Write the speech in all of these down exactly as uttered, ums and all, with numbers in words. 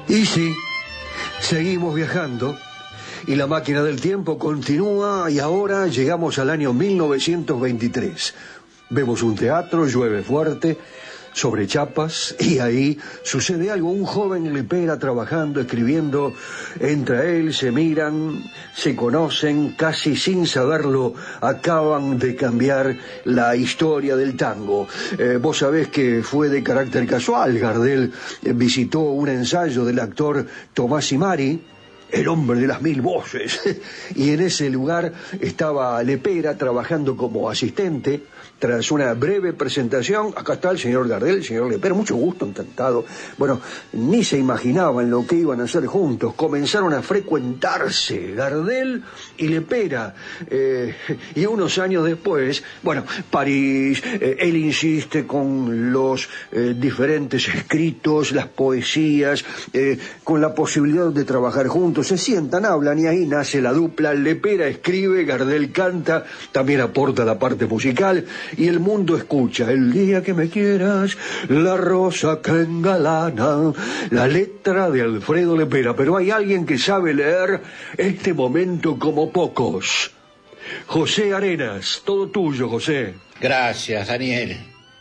Y sí, seguimos viajando y la máquina del tiempo continúa y ahora llegamos al año mil novecientos veintitrés. Vemos un teatro, llueve fuerte, sobre chapas, y ahí sucede algo. Un joven lepera trabajando, escribiendo, entra él, se miran, se conocen, casi sin saberlo, acaban de cambiar la historia del tango. Eh, vos sabés que fue de carácter casual. Gardel eh, visitó un ensayo del actor Tomás Imari, el hombre de las mil voces, y en ese lugar estaba Lepera trabajando como asistente. Tras una breve presentación, acá está el señor Gardel, el señor Lepera, mucho gusto, encantado. Bueno, ni se imaginaban lo que iban a hacer juntos. Comenzaron a frecuentarse Gardel y Lepera. Eh, y unos años después, bueno, París, eh, él insiste con los eh, diferentes escritos, las poesías, eh, con la posibilidad de trabajar juntos. Se sientan, hablan y ahí nace la dupla. Lepera escribe, Gardel canta, también aporta la parte musical. Y el mundo escucha: el día que me quieras, la rosa que engalana, la letra de Alfredo Lepera. Pero hay alguien que sabe leer este momento como pocos. José Arenas, todo tuyo, José. Gracias, Daniel.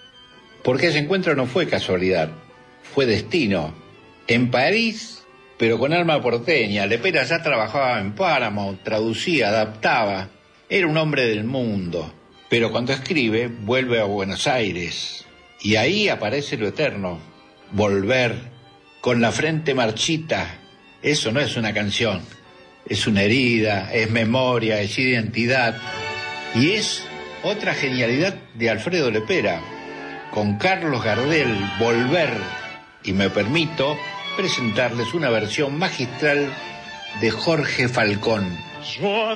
Porque ese encuentro no fue casualidad, fue destino. En París, pero con alma porteña. Lepera ya trabajaba en Paramount, traducía, adaptaba. Era un hombre del mundo. Pero cuando escribe, vuelve a Buenos Aires. Y ahí aparece lo eterno. Volver, con la frente marchita. Eso no es una canción. Es una herida, es memoria, es identidad. Y es otra genialidad de Alfredo Lepera. Con Carlos Gardel, Volver. Y me permito presentarles una versión magistral de Jorge Falcón. Yo